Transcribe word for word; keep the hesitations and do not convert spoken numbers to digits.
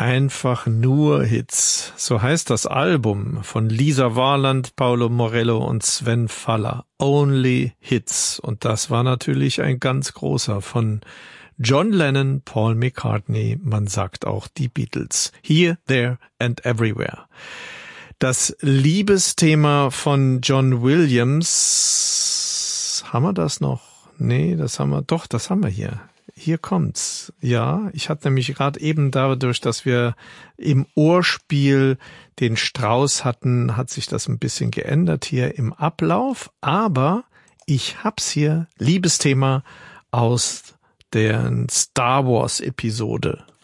Einfach nur Hits. So heißt das Album von Lisa Warland, Paolo Morello und Sven Faller. Only Hits. Und das war natürlich ein ganz großer von John Lennon, Paul McCartney, man sagt auch die Beatles. Here, There and Everywhere. Das Liebesthema von John Williams. Haben wir das noch? Nee, das haben wir, doch, das haben wir hier. Hier kommt's. Ja, ich hatte nämlich gerade eben dadurch, dass wir im Ohrspiel den Strauß hatten, hat sich das ein bisschen geändert hier im Ablauf. Aber ich hab's hier, Liebesthema aus der Star Wars Episode